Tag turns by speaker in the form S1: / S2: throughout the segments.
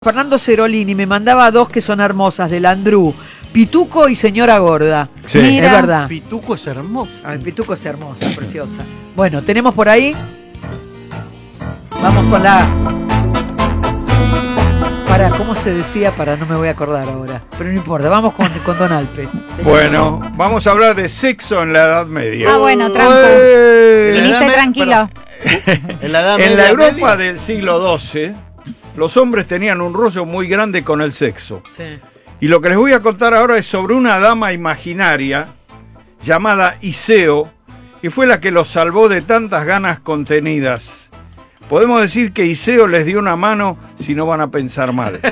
S1: Fernando Cerolini me mandaba dos que son hermosas, de Landru, Pituco y Señora Gorda.
S2: Sí.
S1: Mira. Es verdad.
S3: Pituco es hermoso.
S1: Ay, Pituco es hermosa, preciosa. Bueno, tenemos por ahí. Vamos con la... ¿cómo se decía? No me voy a acordar ahora. Pero no importa, vamos con Don Alpe.
S2: Bueno, vamos a hablar de sexo en la Edad Media.
S4: Ah, bueno, trampo. Viniste tranquilo.
S3: En la
S2: Europa del siglo XII, los hombres tenían un rollo muy grande con el sexo.
S1: Sí.
S2: Y lo que les voy a contar ahora es sobre una dama imaginaria llamada Iseo, que fue la que los salvó de tantas ganas contenidas. Podemos decir que Iseo les dio una mano, si no van a pensar mal.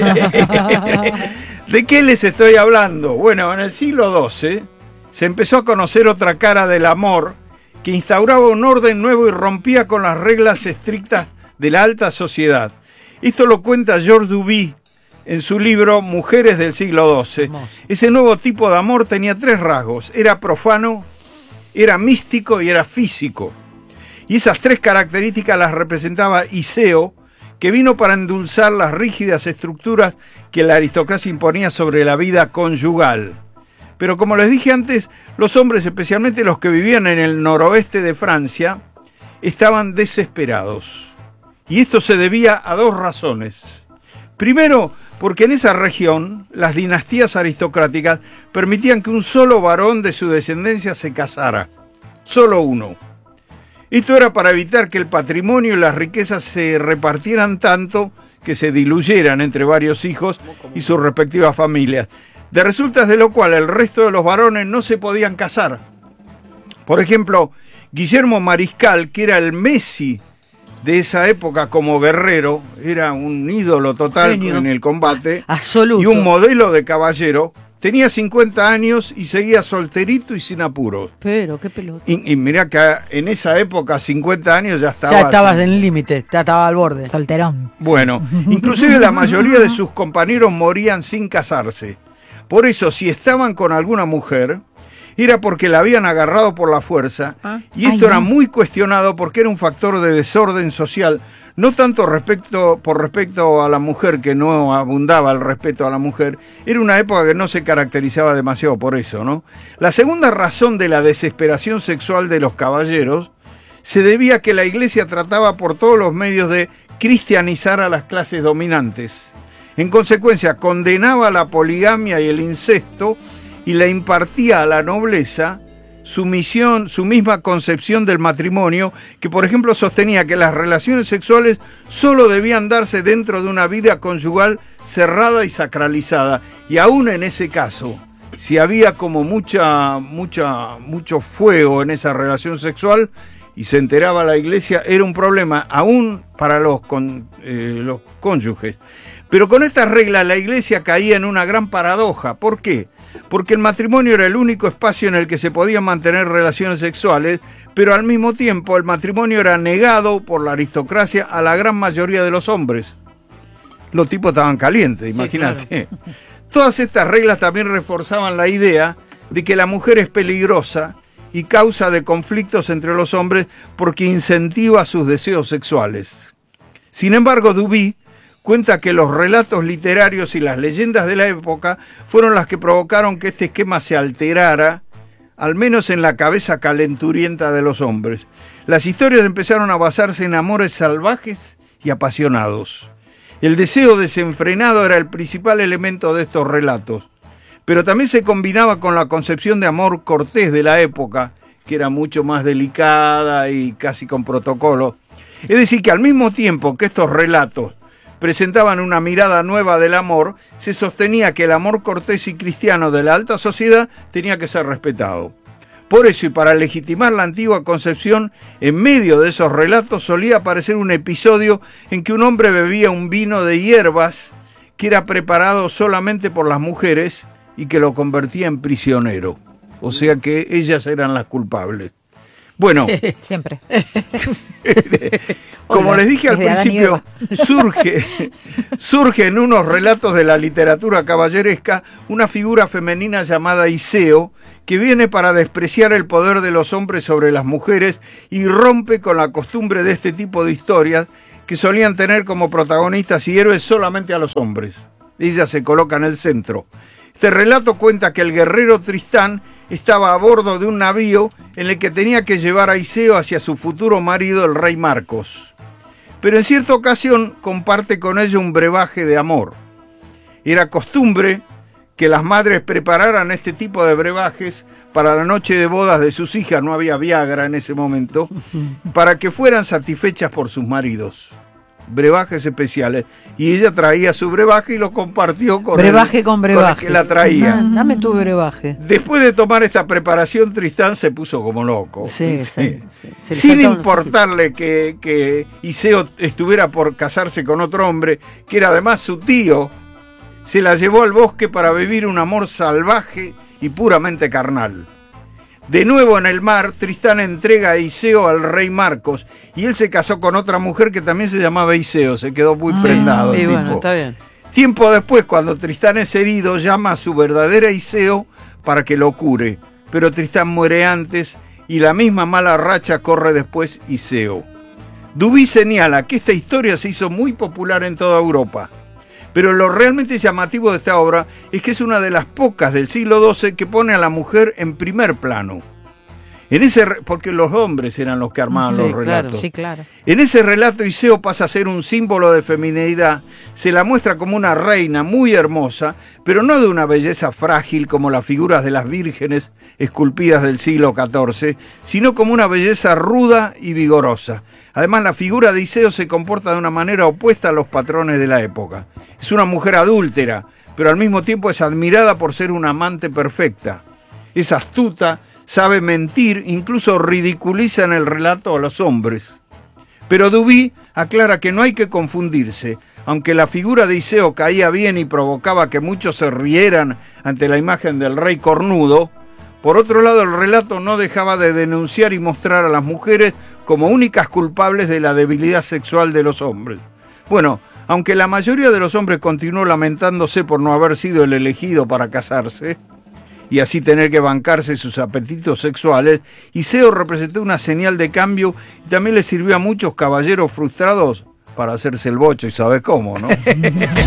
S2: ¿De qué les estoy hablando? Bueno, en el siglo XII se empezó a conocer otra cara del amor que instauraba un orden nuevo y rompía con las reglas estrictas de la alta sociedad. Esto lo cuenta Georges Duby en su libro Mujeres del siglo XII.
S1: Hermoso.
S2: Ese nuevo tipo de amor tenía tres rasgos: era profano, era místico y era físico. Y esas tres características las representaba Iseo, que vino para endulzar las rígidas estructuras que la aristocracia imponía sobre la vida conyugal. Pero como les dije antes, los hombres, especialmente los que vivían en el noroeste de Francia, estaban desesperados. Y esto se debía a dos razones. Primero, porque en esa región las dinastías aristocráticas permitían que un solo varón de su descendencia se casara. Solo uno. Esto era para evitar que el patrimonio y las riquezas se repartieran tanto que se diluyeran entre varios hijos y sus respectivas familias. De resultas de lo cual el resto de los varones no se podían casar. Por ejemplo, Guillermo Mariscal, que era el Messi de esa época como guerrero, era un ídolo total
S1: Genio.
S2: en el combate,
S1: Absoluto.
S2: y un modelo de caballero, tenía 50 años y seguía solterito y sin apuros.
S1: Pero, qué pelota.
S2: Y mirá que en esa época, 50 años, ya estaba...
S1: Ya estabas en el límite, ya estaba al borde.
S4: Solterón.
S2: Bueno, inclusive la mayoría de sus compañeros morían sin casarse. Por eso, si estaban con alguna mujer, era porque la habían agarrado por la fuerza, y esto era muy cuestionado porque era un factor de desorden social, no tanto por respecto a la mujer, que no abundaba el respeto a la mujer, era una época que no se caracterizaba demasiado por eso, ¿no? La segunda razón de la desesperación sexual de los caballeros se debía a que la Iglesia trataba por todos los medios de cristianizar a las clases dominantes. En consecuencia, condenaba la poligamia y el incesto y le impartía a la nobleza su misma concepción del matrimonio, que por ejemplo sostenía que las relaciones sexuales solo debían darse dentro de una vida conyugal cerrada y sacralizada. Y aún en ese caso, si había como mucho fuego en esa relación sexual y se enteraba la Iglesia, era un problema aún para los cónyuges. Pero con estas reglas la Iglesia caía en una gran paradoja. ¿Por qué? Porque el matrimonio era el único espacio en el que se podían mantener relaciones sexuales, pero al mismo tiempo el matrimonio era negado por la aristocracia a la gran mayoría de los hombres. Los tipos estaban calientes, imagínate. Claro. Todas estas reglas también reforzaban la idea de que la mujer es peligrosa y causa de conflictos entre los hombres porque incentiva sus deseos sexuales. Sin embargo, Duby cuenta que los relatos literarios y las leyendas de la época fueron las que provocaron que este esquema se alterara, al menos en la cabeza calenturienta de los hombres. Las historias empezaron a basarse en amores salvajes y apasionados. El deseo desenfrenado era el principal elemento de estos relatos, pero también se combinaba con la concepción de amor cortés de la época, que era mucho más delicada y casi con protocolo. Es decir, que al mismo tiempo que estos relatos presentaban una mirada nueva del amor, se sostenía que el amor cortés y cristiano de la alta sociedad tenía que ser respetado. Por eso, y para legitimar la antigua concepción, en medio de esos relatos solía aparecer un episodio en que un hombre bebía un vino de hierbas que era preparado solamente por las mujeres y que lo convertía en prisionero. O sea que ellas eran las culpables. Bueno,
S4: siempre.
S2: Como les dije al principio, surge en unos relatos de la literatura caballeresca una figura femenina llamada Iseo, que viene para despreciar el poder de los hombres sobre las mujeres y rompe con la costumbre de este tipo de historias que solían tener como protagonistas y héroes solamente a los hombres. Ella se coloca en el centro. Este relato cuenta que el guerrero Tristán estaba a bordo de un navío en el que tenía que llevar a Iseo hacia su futuro marido, el rey Marcos. Pero en cierta ocasión comparte con ella un brebaje de amor. Era costumbre que las madres prepararan este tipo de brebajes para la noche de bodas de sus hijas, no había Viagra en ese momento, para que fueran satisfechas por sus maridos. Brebajes especiales. Y ella traía su brebaje y lo compartió con
S1: brebaje con brebaje.
S2: Con el que la traía.
S1: Dame tu brebaje.
S2: Después de tomar esta preparación, Tristán se puso como loco.
S1: Sí.
S2: Sin importarle que Iseo estuviera por casarse con otro hombre, que era además su tío, se la llevó al bosque para vivir un amor salvaje y puramente carnal. De nuevo en el mar, Tristán entrega a Iseo al rey Marcos y él se casó con otra mujer que también se llamaba Iseo, se quedó muy prendado el tipo.
S1: Bueno, está bien.
S2: Tiempo después, cuando Tristán es herido, llama a su verdadera Iseo para que lo cure, pero Tristán muere antes y la misma mala racha corre después Iseo. Duby señala que esta historia se hizo muy popular en toda Europa. Pero lo realmente llamativo de esta obra es que es una de las pocas del siglo XII que pone a la mujer en primer plano. Porque los hombres eran los que armaban los relatos.
S4: Claro.
S2: En ese relato Iseo pasa a ser un símbolo de feminidad. Se la muestra como una reina muy hermosa, pero no de una belleza frágil como las figuras de las vírgenes esculpidas del siglo XIV, sino como una belleza ruda y vigorosa. Además, la figura de Iseo se comporta de una manera opuesta a los patrones de la época. Es una mujer adúltera, pero al mismo tiempo es admirada por ser una amante perfecta. Es astuta, sabe mentir, incluso ridiculiza en el relato a los hombres. Pero Duby aclara que no hay que confundirse. Aunque la figura de Iseo caía bien y provocaba que muchos se rieran ante la imagen del rey cornudo, por otro lado el relato no dejaba de denunciar y mostrar a las mujeres como únicas culpables de la debilidad sexual de los hombres. Bueno, aunque la mayoría de los hombres continuó lamentándose por no haber sido el elegido para casarse, y así tener que bancarse sus apetitos sexuales, Iseo representó una señal de cambio y también le sirvió a muchos caballeros frustrados para hacerse el bocho, y sabes cómo, ¿no?